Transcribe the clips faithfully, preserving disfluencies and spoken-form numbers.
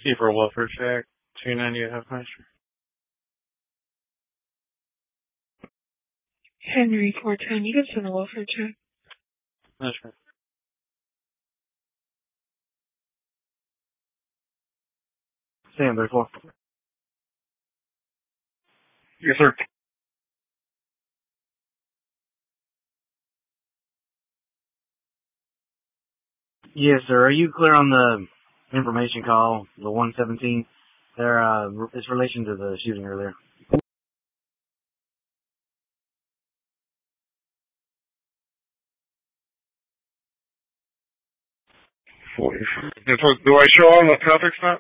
T for welfare check, two ninety at Huffmeister. Henry four ten, you can send a welfare check. That's right. Sam, thirty-four. Yes, sir. Yes, sir. Are you clear on the information call, the one seventeen? There, uh, it's relation to the shooting earlier. forty. Do I show on the traffic stop?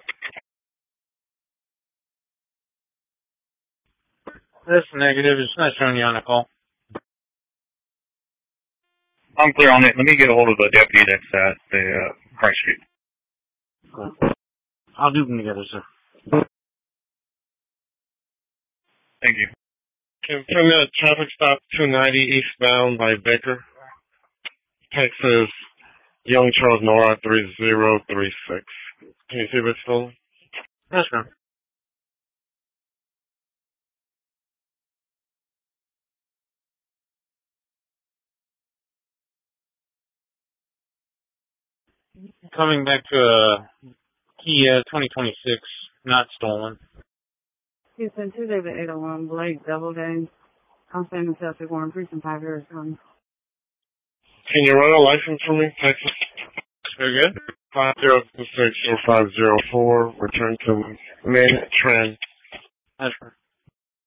That's negative. It's not showing you on the call. I'm clear on it. Let me get a hold of the deputy that's at the uh, Christ Street. Cool. I'll do them together, sir. Thank you. Can turn that traffic stop two ninety eastbound by Baker, Texas, Young Charles Nora three zero three six. Can you see if it's stolen? That's right. Coming back to a Kia twenty twenty-six, not stolen. Houston, Tuesday the eight oh one, Blake, double day. I'm standing Celtic Warren, precinct five here. Um, Can you run a license for me, Texas? Very good. five zero two six zero five zero four, return to main trend. That's right.